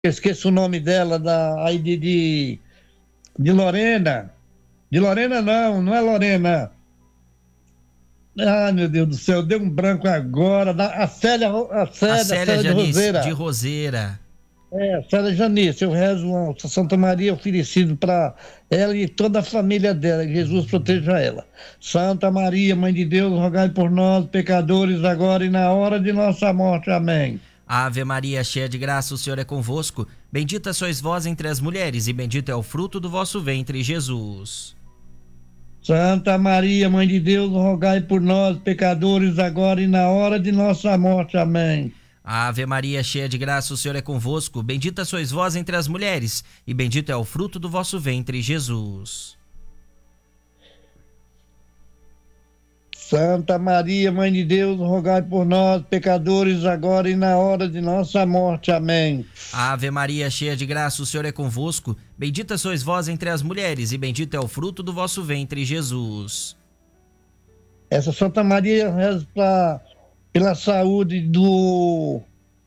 esqueço o nome dela, aí de Lorena. De Lorena não é Lorena. Ah, meu Deus do céu, deu um branco agora. A Célia, A a Célia Célia de Janice, de Roseira. Roseira. É, Célia Janice, eu rezo uma Santa Maria oferecido para ela e toda a família dela, que Jesus proteja ela. Santa Maria, Mãe de Deus, rogai por nós, pecadores, agora e na hora de nossa morte. Amém. Ave Maria, cheia de graça, o Senhor é convosco. Bendita sois vós entre as mulheres, e bendito é o fruto do vosso ventre, Jesus. Santa Maria, Mãe de Deus, rogai por nós, pecadores, agora e na hora de nossa morte. Amém. Ave Maria, cheia de graça, o Senhor é convosco. Bendita sois vós entre as mulheres, e bendito é o fruto do vosso ventre, Jesus. Santa Maria, Mãe de Deus, rogai por nós, pecadores, agora e na hora de nossa morte. Amém. Ave Maria, cheia de graça, o Senhor é convosco. Bendita sois vós entre as mulheres, e bendito é o fruto do vosso ventre, Jesus. Essa Santa Maria reza pela saúde do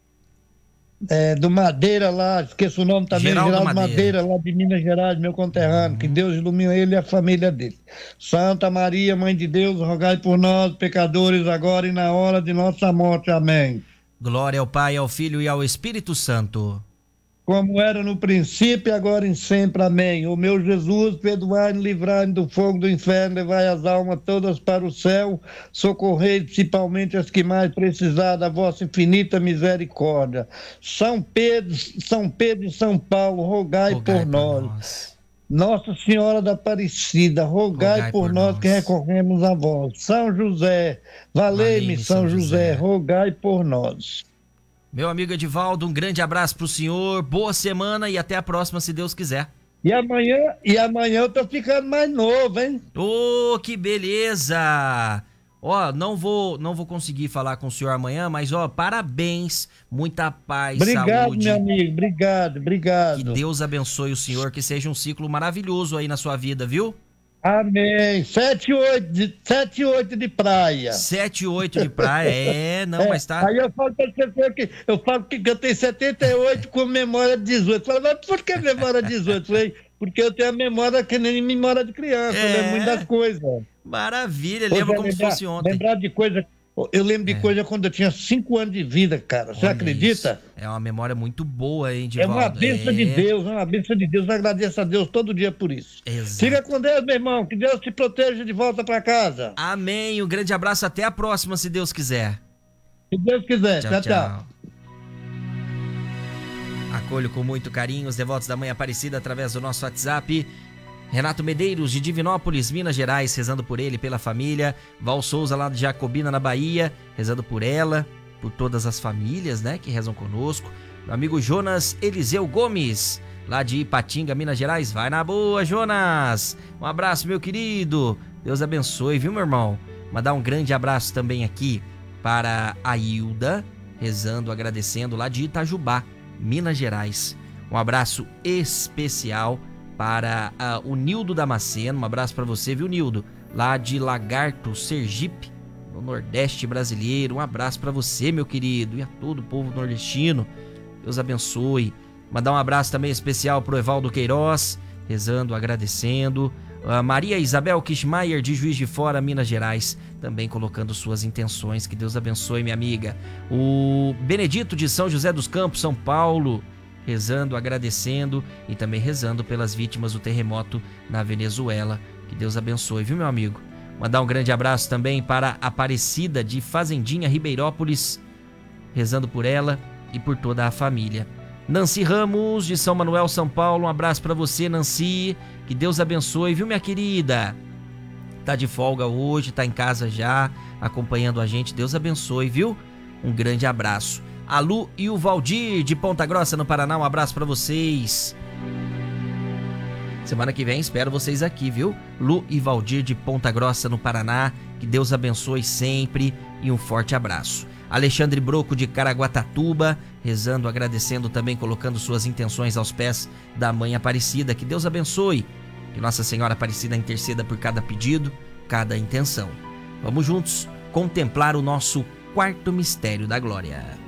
Madeira lá, esqueço o nome também, Geraldo Madeira, lá de Minas Gerais, meu conterrâneo, que Deus ilumine ele e a família dele. Santa Maria, Mãe de Deus, rogai por nós, pecadores, agora e na hora de nossa morte. Amém. Glória ao Pai, ao Filho e ao Espírito Santo. Como era no princípio, agora e sempre. Amém. O meu Jesus, perdoai-nos, livrai-nos do fogo do inferno, levai as almas todas para o céu, socorrei principalmente as que mais precisar da vossa infinita misericórdia. São Pedro e São Paulo, rogai por nós. Nossa Senhora da Aparecida, rogai por nós que recorremos a vós. São José, valei-me São José, rogai por nós. Meu amigo Edivaldo, um grande abraço pro senhor, boa semana e até a próxima, se Deus quiser. E amanhã eu tô ficando mais novo, hein? Ô, que beleza! Ó, não vou conseguir falar com o senhor amanhã, mas ó, parabéns, muita paz, saúde. Obrigado, meu amigo, obrigado. Que Deus abençoe o senhor, que seja um ciclo maravilhoso aí na sua vida, viu? Amém. 7 e 8 de praia. 7 e 8 de praia, mas tá... Aí eu falo pra você que eu tenho 78 com memória de 18. Fala, mas por que memória de 18? Falei, porque eu tenho a memória que nem memória de criança, eu lembro muitas coisas. Maravilha, lembra como se fosse ontem. Lembrar de coisa... Eu lembro de coisa quando eu tinha 5 anos de vida, cara. Você acredita? Isso. É uma memória muito boa, hein, Edivaldo? É uma bênção de Deus, é uma bênção de Deus. Eu agradeço a Deus todo dia por isso. Exato. Fica com Deus, meu irmão. Que Deus te proteja de volta pra casa. Amém. Um grande abraço. Até a próxima, se Deus quiser. Se Deus quiser. Tchau. Acolho com muito carinho os devotos da Mãe Aparecida através do nosso WhatsApp. Renato Medeiros, de Divinópolis, Minas Gerais, rezando por ele e pela família. Val Souza, lá de Jacobina, na Bahia, rezando por ela, por todas as famílias, né, que rezam conosco. Meu amigo Jonas Eliseu Gomes, lá de Ipatinga, Minas Gerais. Vai na boa, Jonas! Um abraço, meu querido. Deus abençoe, viu, meu irmão? Mandar um grande abraço também aqui para a Hilda, rezando, agradecendo, lá de Itajubá, Minas Gerais. Um abraço especial para o Nildo Damasceno, um abraço para você, viu, Nildo? Lá de Lagarto, Sergipe, no Nordeste brasileiro. Um abraço para você, meu querido, e a todo o povo nordestino. Deus abençoe. Mandar um abraço também especial pro Evaldo Queiroz, rezando, agradecendo. A Maria Isabel Kishmaier, de Juiz de Fora, Minas Gerais, também colocando suas intenções. Que Deus abençoe, minha amiga. O Benedito, de São José dos Campos, São Paulo, rezando, agradecendo e também rezando pelas vítimas do terremoto na Venezuela. Que Deus abençoe, viu, meu amigo? Mandar um grande abraço também para Aparecida, de Fazendinha, Ribeirópolis, rezando por ela e por toda a família. Nancy Ramos, de São Manuel, São Paulo, um abraço para você, Nancy. Que Deus abençoe, viu, minha querida? Tá de folga hoje, tá em casa já, acompanhando a gente. Deus abençoe, viu? Um grande abraço. A Lu e o Valdir, de Ponta Grossa, no Paraná, um abraço pra vocês. Semana que vem espero vocês aqui, viu? Lu e Valdir, de Ponta Grossa, no Paraná. Que Deus abençoe sempre e um forte abraço. Alexandre Broco, de Caraguatatuba, rezando, agradecendo também, colocando suas intenções aos pés da Mãe Aparecida. Que Deus abençoe. Que Nossa Senhora Aparecida interceda por cada pedido, cada intenção. Vamos juntos contemplar o nosso quarto mistério da glória.